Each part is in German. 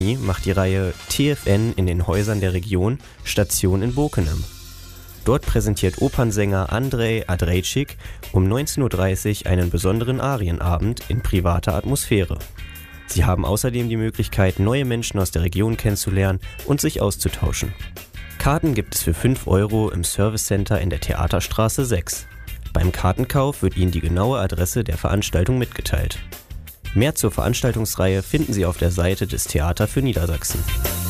macht die Reihe TFN in den Häusern der Region Station in Bokenem. Dort präsentiert Opernsänger Andrej Adrejčík um 19.30 Uhr einen besonderen Arienabend in privater Atmosphäre. Sie haben außerdem die Möglichkeit, neue Menschen aus der Region kennenzulernen und sich auszutauschen. Karten gibt es für 5 € im Service Center in der Theaterstraße 6. Beim Kartenkauf wird Ihnen die genaue Adresse der Veranstaltung mitgeteilt. Mehr zur Veranstaltungsreihe finden Sie auf der Seite des Theater für Niedersachsen.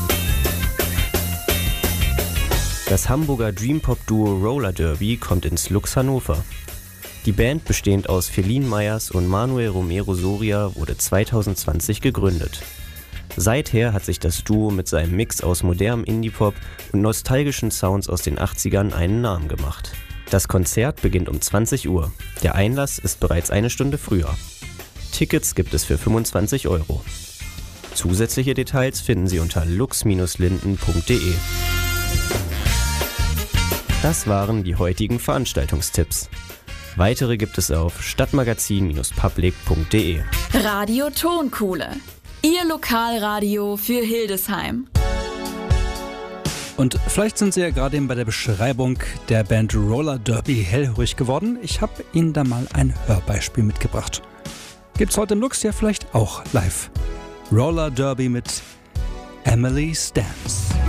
Das Hamburger Dream-Pop-Duo Roller Derby kommt ins Lux Hannover. Die Band, bestehend aus Feline Myers und Manuel Romero Soria, wurde 2020 gegründet. Seither hat sich das Duo mit seinem Mix aus modernem Indie-Pop und nostalgischen Sounds aus den 80ern einen Namen gemacht. Das Konzert beginnt um 20 Uhr. Der Einlass ist bereits eine Stunde früher. Tickets gibt es für 25 €. Zusätzliche Details finden Sie unter lux-linden.de. Das waren die heutigen Veranstaltungstipps. Weitere gibt es auf stadtmagazin-public.de. Radio Tonkuhle, Ihr Lokalradio für Hildesheim. Und vielleicht sind Sie ja gerade eben bei der Beschreibung der Band Roller Derby hellhörig geworden. Ich habe Ihnen da mal ein Hörbeispiel mitgebracht. Gibt's heute im Lux ja vielleicht auch live. Roller Derby mit Emily Stance.